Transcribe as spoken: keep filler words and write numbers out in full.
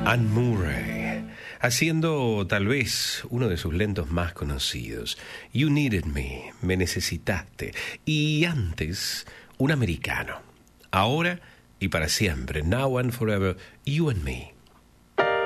Anne Murray, haciendo tal vez uno de sus lentos más conocidos, You Needed Me, Me Necesitaste, y antes, un americano, ahora y para siempre, Now and Forever, You and Me.